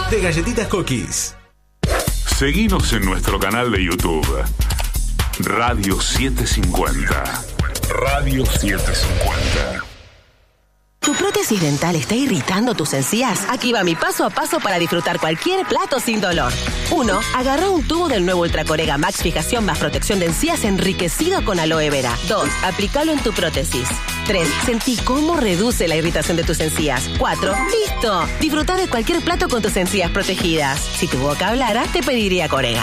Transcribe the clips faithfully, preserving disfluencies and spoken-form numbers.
de Galletitas Cookies. Seguinos en nuestro canal de YouTube. Radio setecientos cincuenta. Radio setecientos cincuenta. ¿Tu prótesis dental está irritando tus encías? Aquí va mi paso a paso para disfrutar cualquier plato sin dolor. uno. Agarra un tubo del nuevo Ultracorega Max Fijación más protección de encías enriquecido con aloe vera. dos. Aplícalo en tu prótesis. tres. Sentí cómo reduce la irritación de tus encías. cuatro. ¡Listo! Disfruta de cualquier plato con tus encías protegidas. Si tu boca hablara, te pediría Corega.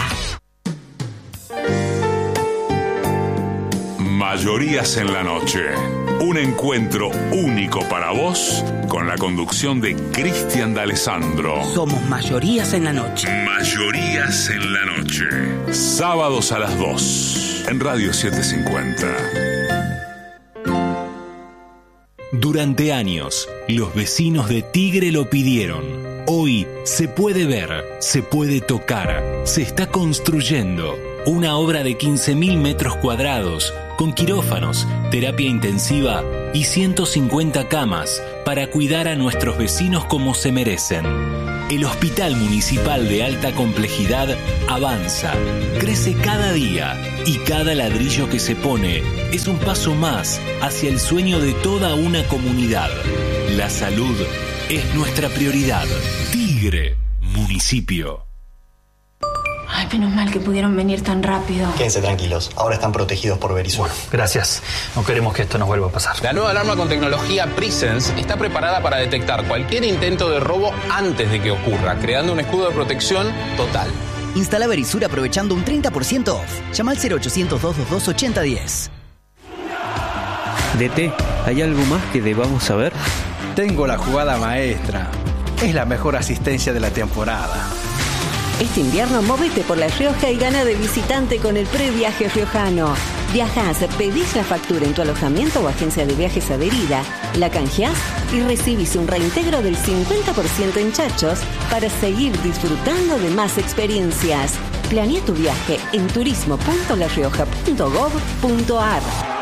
Mayorías en la noche. Un encuentro único para vos con la conducción de Cristian D'Alessandro. Somos Mayorías en la noche. Mayorías en la noche. Sábados a las dos en Radio setecientos cincuenta. Durante años, los vecinos de Tigre lo pidieron. Hoy se puede ver, se puede tocar, se está construyendo una obra de quince mil metros cuadrados con quirófanos, terapia intensiva y ciento cincuenta camas para cuidar a nuestros vecinos como se merecen. El Hospital Municipal de Alta Complejidad avanza, crece cada día y cada ladrillo que se pone es un paso más hacia el sueño de toda una comunidad. La salud es nuestra prioridad. Tigre, municipio. Ay, menos mal que pudieron venir tan rápido. Quédense tranquilos, ahora están protegidos por Verisur. Bueno, gracias. No queremos que esto nos vuelva a pasar. La nueva alarma con tecnología Presence está preparada para detectar cualquier intento de robo antes de que ocurra, creando un escudo de protección total. Instala Verisur aprovechando un treinta por ciento off. Llama al cero ochocientos, dos dos dos, ochenta diez. D T, ¿hay algo más que debamos saber? Tengo la jugada maestra. Es la mejor asistencia de la temporada. Este invierno móvete por La Rioja y gana de visitante con el previaje riojano. Viajás, pedís la factura en tu alojamiento o agencia de viajes adherida, la canjeás y recibís un reintegro del cincuenta por ciento en chachos para seguir disfrutando de más experiencias. Planea tu viaje en turismo punto la rioja punto gob punto ar.